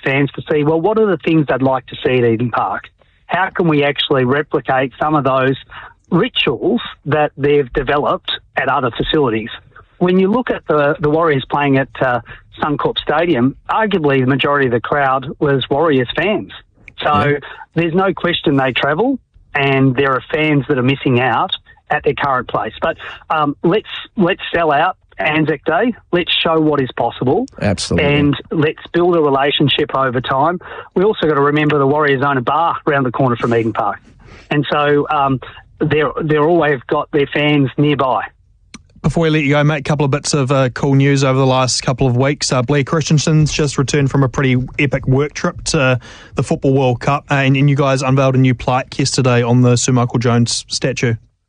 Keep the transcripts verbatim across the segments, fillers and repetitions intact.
fans to see, well, what are the things they'd like to see at Eden Park? How can we actually replicate some of those rituals that they've developed at other facilities? When you look at the, the Warriors playing at uh, Suncorp Stadium, arguably the majority of the crowd was Warriors fans. So yeah. There's no question they travel, and there are fans that are missing out at their current place. But um, let's let's sell out Anzac Day. Let's show what is possible. Absolutely. And let's build a relationship over time. We also got to remember the Warriors own a bar around the corner from Eden Park. And so um, they're, they're always got their fans nearby. Before we let you go, mate, a couple of bits of uh, cool news over the last couple of weeks. Uh, Blair Christensen's just returned from a pretty epic work trip to the Football World Cup, uh, and, and you guys unveiled a new plaque yesterday on the Sir Michael Jones statue.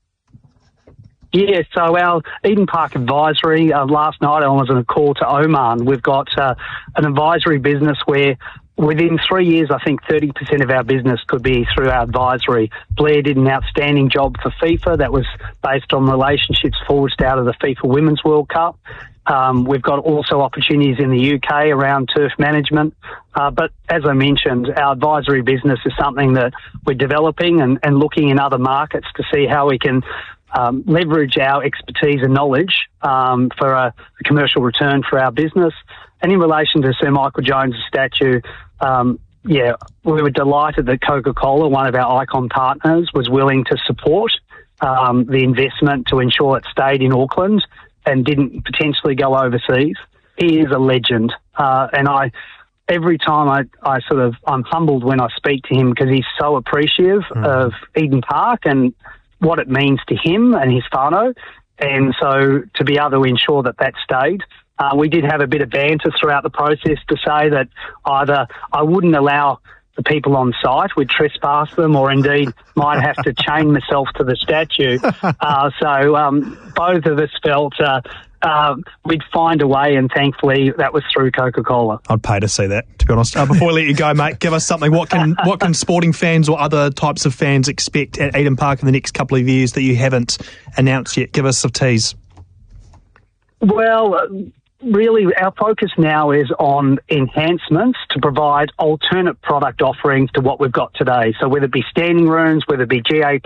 Yeah, so our Eden Park advisory, uh, last night I was on a call to Oman. We've got uh, an advisory business where within three years, I think thirty percent of our business could be through our advisory. Blair did an outstanding job for FIFA. That was based on relationships forged out of the FIFA Women's World Cup. Um, we've got also opportunities in the U K around turf management. Uh, but as I mentioned, our advisory business is something that we're developing and, and looking in other markets to see how we can um, leverage our expertise and knowledge um, for a, a commercial return for our business. And in relation to Sir Michael Jones' statue, um, yeah, we were delighted that Coca-Cola, one of our icon partners, was willing to support um, the investment to ensure it stayed in Auckland and didn't potentially go overseas. He is a legend, uh, and I, every time I, I sort of, I'm humbled when I speak to him because he's so appreciative mm. of Eden Park and what it means to him and his whānau, and so to be able to ensure that that stayed. Uh, we did have a bit of banter throughout the process to say that either I wouldn't allow the people on site, we'd trespass them, or indeed might have to chain myself to the statue. Uh, so um, both of us felt uh, uh, we'd find a way, and thankfully that was through Coca-Cola. I'd pay to see that, to be honest. Uh, before we let you go, mate, give us something. What can what can sporting fans or other types of fans expect at Eden Park in the next couple of years that you haven't announced yet? Give us a tease. Well, uh, really, our focus now is on enhancements to provide alternate product offerings to what we've got today. So whether it be standing rooms, whether it be G A